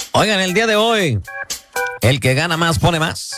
Oigan, el día de hoy, el que gana más pone más.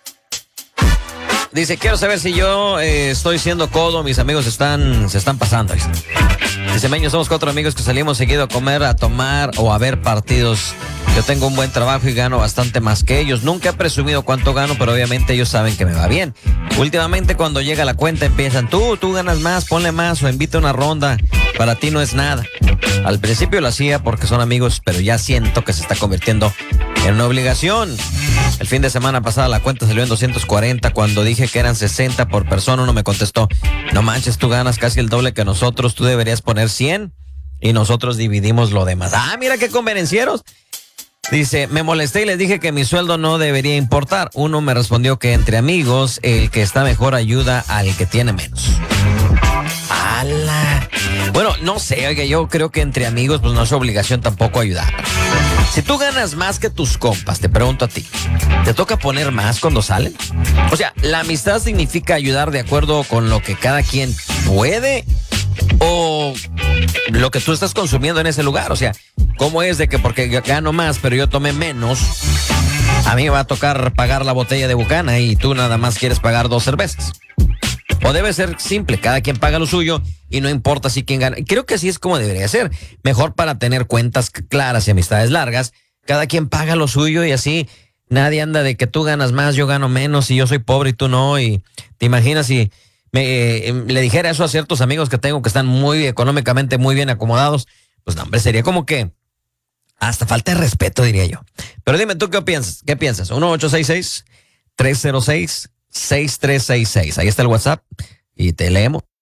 Dice, quiero saber si yo estoy siendo codo, mis amigos se están pasando. Dice, Meño, somos 4 amigos que salimos seguido a comer, a tomar o a ver partidos. Yo tengo un buen trabajo y gano bastante más que ellos. Nunca he presumido cuánto gano, pero obviamente ellos saben que me va bien. Últimamente cuando llega la cuenta empiezan, tú ganas más, ponle más o invita una ronda. Para ti no es nada. Al principio lo hacía porque son amigos, pero ya siento que se está convirtiendo en una obligación. El fin de semana pasada la cuenta salió en 240. Cuando dije que eran 60 por persona, uno me contestó, no manches, tú ganas casi el doble que nosotros, tú deberías poner 100 y nosotros dividimos lo demás. Ah, mira qué convenencieros. Dice, me molesté y les dije que mi sueldo no debería importar. Uno me respondió que entre amigos, el que está mejor ayuda al que tiene menos. ¡Hala! Bueno, no sé, oiga, yo creo que entre amigos pues no es obligación tampoco ayudar. Si tú ganas más que tus compas, te pregunto a ti, ¿te toca poner más cuando salen? O sea, ¿la amistad significa ayudar de acuerdo con lo que cada quien puede o lo que tú estás consumiendo en ese lugar? O sea, ¿cómo es de que porque gano más pero yo tomé menos, a mí me va a tocar pagar la botella de Bucana y tú nada más quieres pagar 2 cervezas? O debe ser simple, cada quien paga lo suyo y no importa si quién gana. Creo que así es como debería ser. Mejor para tener cuentas claras y amistades largas, cada quien paga lo suyo y así nadie anda de que tú ganas más, yo gano menos y yo soy pobre y tú no. Y te imaginas si le dijera eso a ciertos amigos que tengo que están muy económicamente muy bien acomodados, pues no, hombre, sería como que hasta falta de respeto, diría yo. Pero dime, ¿tú qué piensas? ¿Qué piensas? 1-866-306-6366. Ahí está el WhatsApp y te leemos.